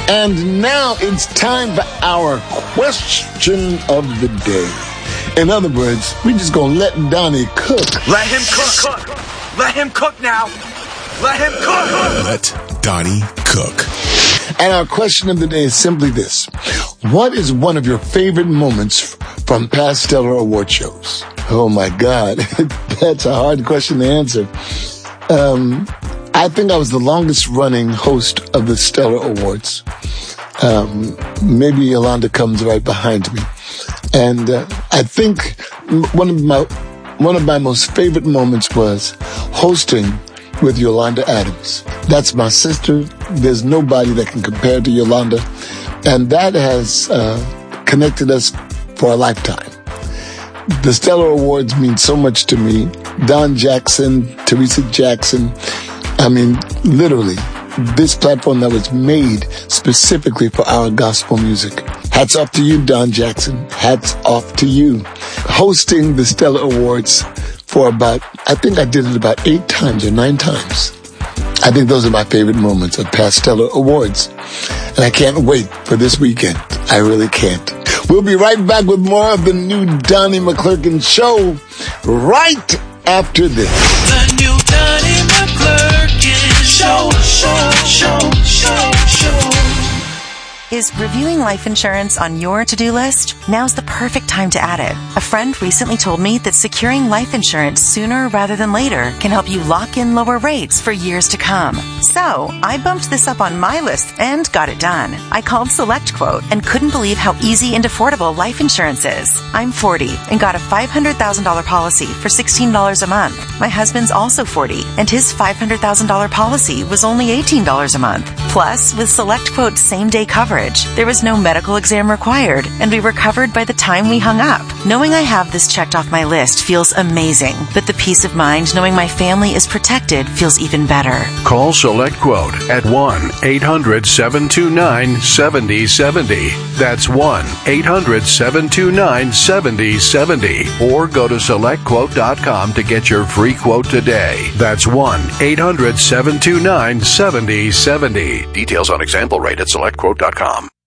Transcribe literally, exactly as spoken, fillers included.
And now it's time for our question of the day. In other words, we just gonna let Donnie cook. Let him cook. cook. Let him cook now. Let him cook. Let Donnie cook. And our question of the day is simply this. What is one of your favorite moments from past Stellar Award shows? Oh my God. That's a hard question to answer. Um, I think I was the longest running host of the Stellar Awards. Um, maybe Yolanda comes right behind me. And uh, I think one of my one of my most favorite moments was hosting with Yolanda Adams. That's my sister. There's nobody that can compare to Yolanda. And that has uh, connected us for a lifetime. The Stellar Awards mean so much to me. Don Jackson, Teresa Jackson. I mean, literally, this platform that was made specifically for our gospel music. Hats off to you, Don Jackson. Hats off to you. Hosting the Stellar Awards for about, I think I did it about eight times or nine times. I think those are my favorite moments of past Stellar Awards. And I can't wait for this weekend. I really can't. We'll be right back with more of the new Donnie McClurkin show right after this. The new Donnie McClurkin show, show, show, show, show. Is reviewing life insurance on your to-do list? Now's the perfect time to add it. A friend recently told me that securing life insurance sooner rather than later can help you lock in lower rates for years to come. So, I bumped this up on my list and got it done. I called SelectQuote and couldn't believe how easy and affordable life insurance is. I'm forty and got a five hundred thousand dollars policy for sixteen dollars a month. My husband's also forty and his five hundred thousand dollars policy was only eighteen dollars a month. Plus, with SelectQuote's same-day coverage, there was no medical exam required, and we were covered by the time we hung up. Knowing I have this checked off my list feels amazing, but the peace of mind knowing my family is protected feels even better. Call SelectQuote at one eight hundred seven two nine seven zero seven zero. That's one eight hundred seven two nine seven zero seven zero. Or go to select quote dot com to get your free quote today. That's one eight hundred seven two nine seven zero seven zero. Details on example rate at select quote dot com.